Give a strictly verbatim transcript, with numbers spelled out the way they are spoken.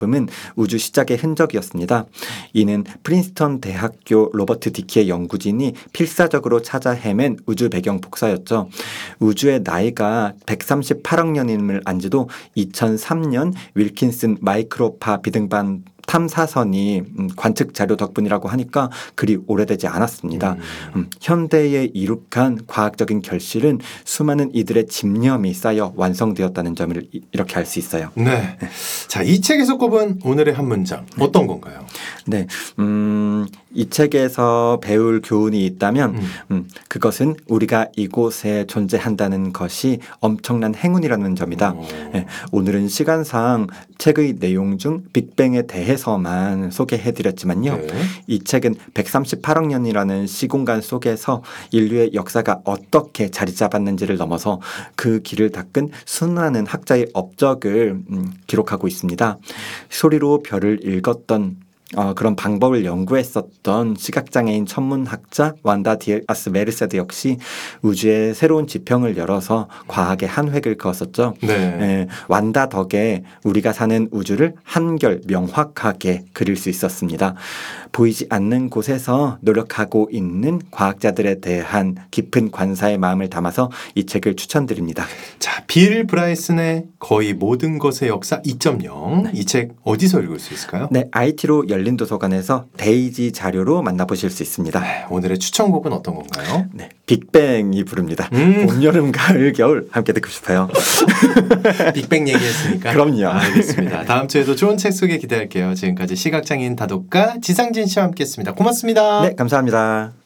은 우주 시작의 흔적이었습니다. 이는 프린스턴 대학교 로버트 디키의 연구진이 필사적으로 찾아 헤맨 우주 배경 복사였죠. 우주의 나이가 백삼십팔억 년임을 안지도 이천삼 년 윌킨슨 마이크로파 비등반 탐사선이 관측 자료 덕분이라고 하니까 그리 오래되지 않았습니다. 음. 음, 현대에 이룩한 과학적인 결실은 수많은 이들의 집념이 쌓여 완성되었다는 점을 이렇게 알 수 있어요. 네. 자, 이 책에서 꼽은 오늘의 한 문장 어떤 건가요? 네, 음, 이 책에서 배울 교훈이 있다면 음. 음, 그것은 우리가 이곳에 존재한다는 것이 엄청난 행운이라는 점이다. 네, 오늘은 시간상 책의 내용 중 빅뱅에 대해서만 소개해드렸지만요. 네. 이 책은 백삼십팔억 년이라는 시공간 속에서 인류의 역사가 어떻게 자리 잡았는지를 넘어서 그 길을 닦은 수많은 학자의 업적을 음, 기록하고 있습니다. 소리로 별을 읽었던 어, 그런 방법을 연구했었던 시각장애인 천문학자 완다 디아스 메르세드 역시 우주의 새로운 지평을 열어서 과학의 한 획을 그었었죠. 네. 에, 완다 덕에 우리가 사는 우주를 한결 명확하게 그릴 수 있었습니다. 보이지 않는 곳에서 노력하고 있는 과학자들에 대한 깊은 관사의 마음을 담아서 이 책을 추천드립니다. 자, 빌 브라이슨의 거의 모든 것의 역사 이 점 영. 네. 이 책 어디서 읽을 수 있을까요? 네, 아이티로 열린 도서관에서 데이지 자료로 만나보실 수 있습니다. 네, 오늘의 추천곡은 어떤 건가요? 네, 빅뱅이 부릅니다. 음. 봄, 여름, 가을, 겨울 함께 듣고 싶어요. 빅뱅 얘기했으니까. 그럼요. 알겠습니다. 다음 주에도 좋은 책 소개 기대할게요. 지금까지 시각장애인 다독가 지상진 씨와 함께했습니다. 고맙습니다. 네, 감사합니다.